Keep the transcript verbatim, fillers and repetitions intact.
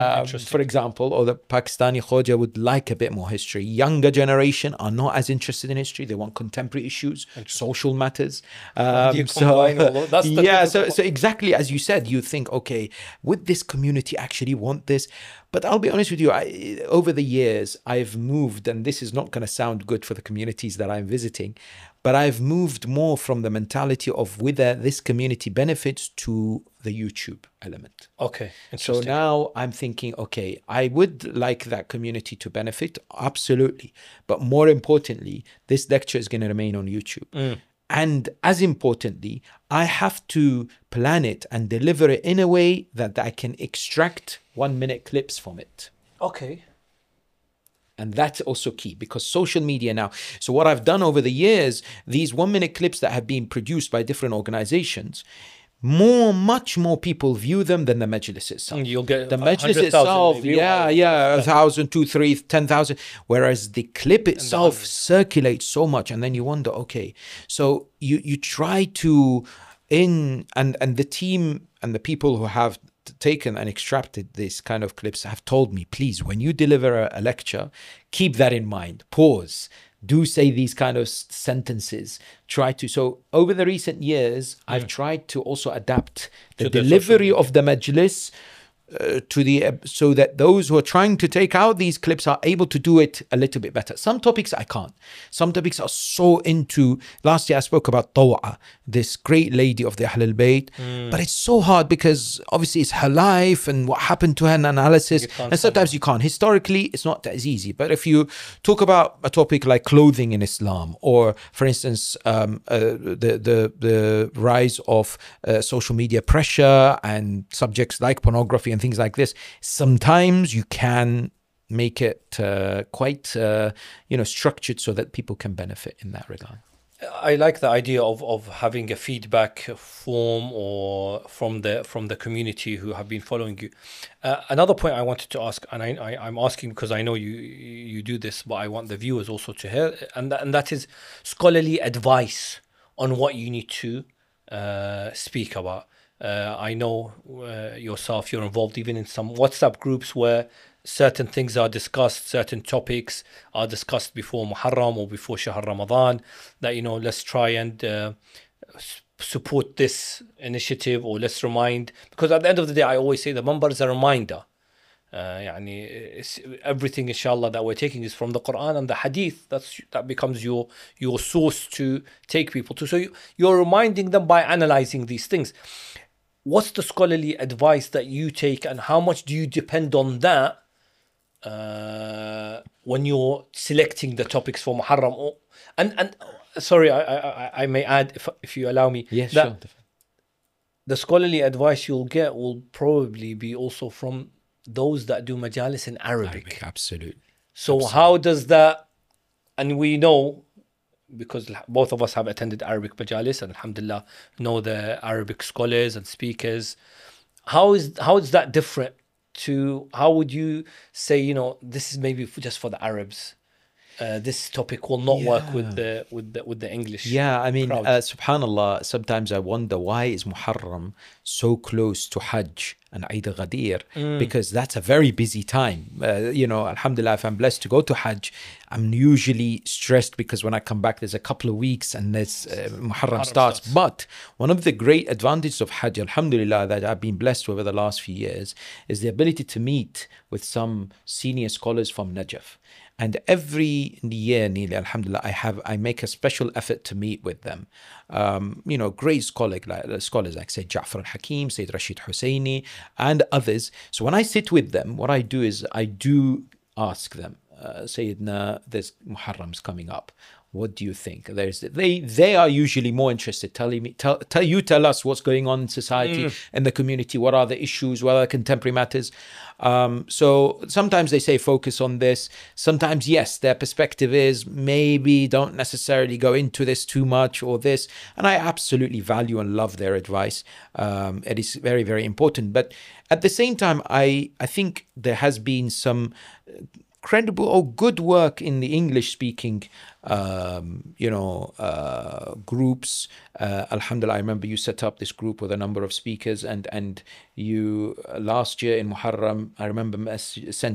Um, for example, or the Pakistani Khoja would like a bit more history. Younger generation are not as interested in history. They want contemporary issues, social matters. Um, so, yeah, so, so exactly as you said, you think, okay, would this community actually want this? But I'll be honest with you, I, over the years, I've moved, and this is not going to sound good for the communities that I'm visiting, but I've moved more from the mentality of whether this community benefits to the YouTube element. Okay. So now I'm thinking, okay, I would like that community to benefit, absolutely. But more importantly, this lecture is going to remain on YouTube. Mm. And as importantly, I have to plan it and deliver it in a way that I can extract one minute clips from it. Okay. And that's also key because social media now. So what I've done over the years, these one minute clips that have been produced by different organizations, more, much more people view them than the Majlis itself. You'll get the Majlis itself, yeah, yeah, a thousand, two, three, ten thousand. Whereas the clip itself circulates so much, and then you wonder, okay, so you you try to in and and the team and the people who have taken and extracted these kind of clips have told me, please, when you deliver a, a lecture, keep that in mind. Pause. Do say these kind of sentences. Try to. So over the recent years, mm. I've tried to also adapt the to delivery the of the Majlis uh, to the uh, so that those who are trying to take out these clips are able to do it a little bit better. Some topics I can't. Some topics are so into. Last year I spoke about Taw'a, this great lady of the Ahlul Bayt, mm. but it's so hard because obviously it's her life and what happened to her and analysis, and sometimes you can't. Historically, it's not as easy. But if you talk about a topic like clothing in Islam, or for instance, um, uh, the the the rise of uh, social media pressure and subjects like pornography and things like this, sometimes you can make it uh, quite uh, you know structured so that people can benefit in that regard. I like the idea of, of having a feedback form or from the from the community who have been following you. Uh, another point I wanted to ask, and I, I I'm asking because I know you you do this, but I want the viewers also to hear, and that, and that is scholarly advice on what you need to uh, speak about. Uh, I know uh, yourself, you're involved even in some WhatsApp groups where certain things are discussed, certain topics are discussed before Muharram or before Shahr Ramadan, that, you know, let's try and uh, support this initiative, or let's remind, because at the end of the day, I always say the Mambar is a reminder. Uh, يعني, it's, everything inshallah that we're taking is from the Quran and the Hadith. That's that becomes your your source to take people to. So you, you're reminding them by analyzing these things. What's the scholarly advice that you take, and how much do you depend on that uh, when you're selecting the topics for Muharram? Or, and and sorry, I, I I may add, if if you allow me, yes, that sure. The scholarly advice you'll get will probably be also from those that do majalis in Arabic. Arabic, absolutely. So absolutely. How does that? And we know, because both of us have attended Arabic majalis and alhamdulillah know the Arabic scholars and speakers. How is how is that different to, how would you say, you know, this is maybe just for the Arabs? Uh, this topic will not yeah. work with the with the with the English. Yeah, I mean, uh, subhanallah, sometimes I wonder, why is Muharram so close to Hajj and Eid al-Ghadir? Mm. Because that's a very busy time. Uh, you know, alhamdulillah, if I'm blessed to go to Hajj, I'm usually stressed because when I come back, there's a couple of weeks and this uh, Muharram, Muharram starts. starts. But one of the great advantages of Hajj, alhamdulillah, that I've been blessed with over the last few years is the ability to meet with some senior scholars from Najaf. And every year, nearly, alhamdulillah, I have I make a special effort to meet with them. Um, you know, great scholars like, scholars like Sayyid Ja'far al-Hakim, Sayyid Rashid Husseini, and others. So when I sit with them, what I do is I do ask them, uh, Sayyidina, there's Muharram's coming up. What do you think? There's they they are usually more interested. Telling me, tell, tell you tell us what's going on in society mm. and the community. What are the issues? What are the contemporary matters? Um, so sometimes they say focus on this. Sometimes yes, their perspective is maybe don't necessarily go into this too much or this. And I absolutely value and love their advice. Um, it is very very important. But at the same time, I I think there has been some incredible or good work in the English speaking um, you know uh, groups. uh, Alhamdulillah, I remember you set up this group with a number of speakers, and and you uh, last year in Muharram, I remember sent